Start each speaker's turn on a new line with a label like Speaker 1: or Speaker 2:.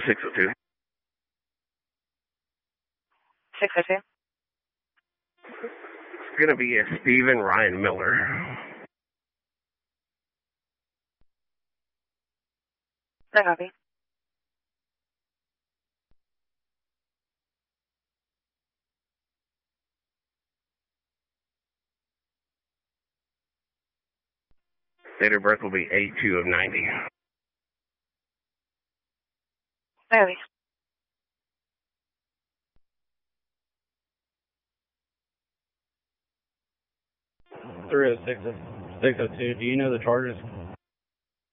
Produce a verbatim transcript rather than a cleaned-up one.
Speaker 1: six oh two.
Speaker 2: six oh two.
Speaker 1: It's going to be a Stephen Ryan Miller.
Speaker 2: No copy.
Speaker 1: Date of birth will be eight two of ninety.
Speaker 2: No copy.
Speaker 3: three oh six, six oh two. Do you know the charges?